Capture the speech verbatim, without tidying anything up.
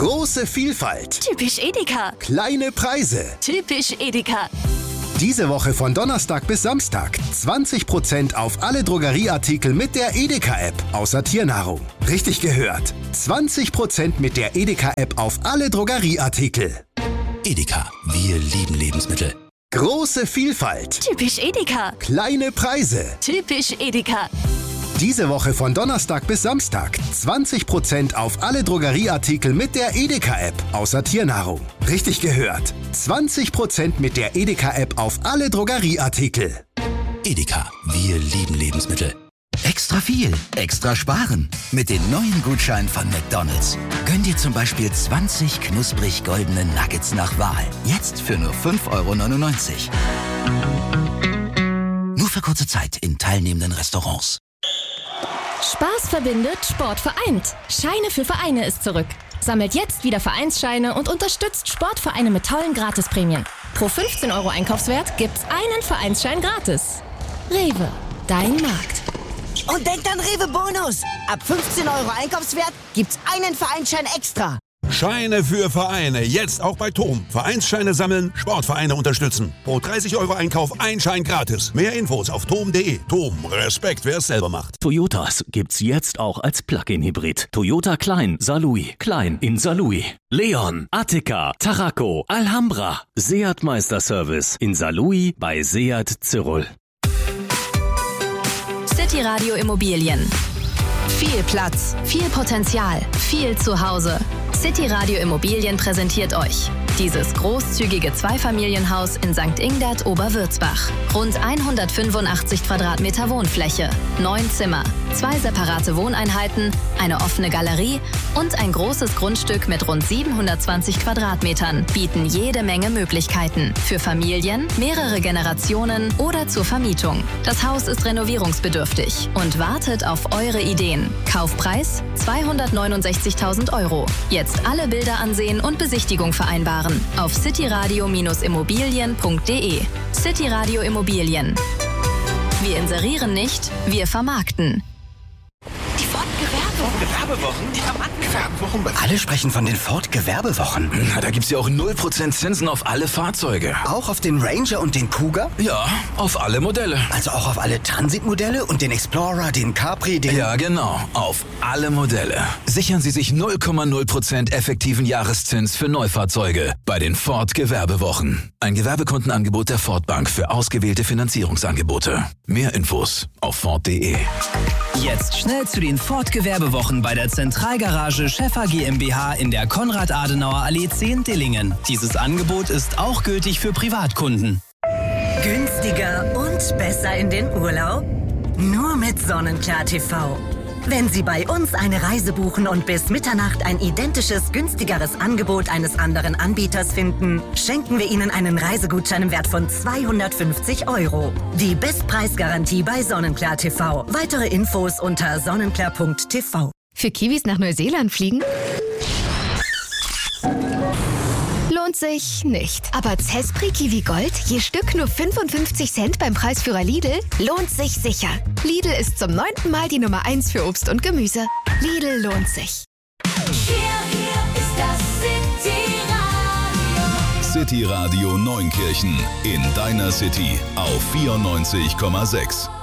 Große Vielfalt. Typisch Edeka. Kleine Preise. Typisch Edeka. Diese Woche von Donnerstag bis Samstag zwanzig Prozent auf alle Drogerieartikel mit der Edeka-App, außer Tiernahrung. Richtig gehört. zwanzig Prozent mit der Edeka-App auf alle Drogerieartikel. Edeka, wir lieben Lebensmittel. Große Vielfalt. Typisch Edeka. Kleine Preise. Typisch Edeka. Diese Woche von Donnerstag bis Samstag zwanzig Prozent auf alle Drogerieartikel mit der Edeka-App, außer Tiernahrung. Richtig gehört. zwanzig Prozent mit der Edeka-App auf alle Drogerieartikel. Edeka, wir lieben Lebensmittel. Extra viel, extra sparen. Mit den neuen Gutscheinen von McDonald's. Gönn dir zum Beispiel zwanzig knusprig goldene Nuggets nach Wahl. Jetzt für nur fünf Euro neunundneunzig. Nur für kurze Zeit in teilnehmenden Restaurants. Spaß verbindet, Sport vereint. Scheine für Vereine ist zurück. Sammelt jetzt wieder Vereinsscheine und unterstützt Sportvereine mit tollen Gratisprämien. Pro fünfzehn Euro Einkaufswert gibt's einen Vereinsschein gratis. Rewe, dein Markt. Und denkt an Rewe Bonus. Ab fünfzehn Euro Einkaufswert gibt's einen Vereinsschein extra. Scheine für Vereine, jetzt auch bei Tom. Vereinsscheine sammeln, Sportvereine unterstützen. Pro dreißig Euro Einkauf ein Schein gratis. Mehr Infos auf tom punkt de. Tom, Respekt, wer es selber macht. Toyotas gibt's jetzt auch als Plug-in-Hybrid. Toyota Klein, Salui, Klein in Salui. Leon, Attica, Tarraco, Alhambra. Seat Meisterservice in Salui bei Seat Zyrol. City Radio Immobilien. Viel Platz, viel Potenzial, viel Zuhause. City Radio Immobilien präsentiert euch dieses großzügige Zweifamilienhaus in Sankt Ingbert Oberwürzbach. Rund hundertfünfundachtzig Quadratmeter Wohnfläche, neun Zimmer, zwei separate Wohneinheiten, eine offene Galerie und ein großes Grundstück mit rund siebenhundertzwanzig Quadratmetern bieten jede Menge Möglichkeiten für Familien, mehrere Generationen oder zur Vermietung. Das Haus ist renovierungsbedürftig und wartet auf eure Ideen. Kaufpreis zweihundertneunundsechzigtausend Euro. Jetzt alle Bilder ansehen und Besichtigung vereinbaren auf cityradio immobilien punkt de. City Radio Immobilien. Wir inserieren nicht, wir vermarkten. Die Ford-Gewerbewochen. Gewerbewochen? Die haben Gewerbewochen. Alle sprechen von den Ford-Gewerbewochen. Na, da gibt's ja auch null Prozent Zinsen auf alle Fahrzeuge. Auch auf den Ranger und den Cougar? Ja, auf alle Modelle. Also auch auf alle Transit-Modelle und den Explorer, den Capri, den... Ja, genau. Auf alle Modelle. Sichern Sie sich null Komma null Prozent effektiven Jahreszins für Neufahrzeuge bei den Ford Gewerbewochen. Ein Gewerbekundenangebot der Ford Bank für ausgewählte Finanzierungsangebote. Mehr Infos auf ford punkt de. Jetzt schnell zu den Ford Gewerbewochen bei der Zentralgarage Schäffer GmbH in der Konrad-Adenauer-Allee zehn Dillingen. Dieses Angebot ist auch gültig für Privatkunden. Günstiger und besser in den Urlaub? Nur mit Sonnenklar T V. Wenn Sie bei uns eine Reise buchen und bis Mitternacht ein identisches, günstigeres Angebot eines anderen Anbieters finden, schenken wir Ihnen einen Reisegutschein im Wert von zweihundertfünfzig Euro. Die Bestpreisgarantie bei Sonnenklar T V. Weitere Infos unter sonnenklar punkt t v. Für Kiwis nach Neuseeland fliegen? Lohnt sich nicht. Aber Zespri Kiwi Gold, je Stück nur fünfundfünfzig Cent beim Preisführer Lidl, lohnt sich sicher. Lidl ist zum neunten Mal die Nummer eins für Obst und Gemüse. Lidl lohnt sich. Hier, hier ist das City Radio. City Radio Neunkirchen in deiner City auf vierundneunzig Komma sechs.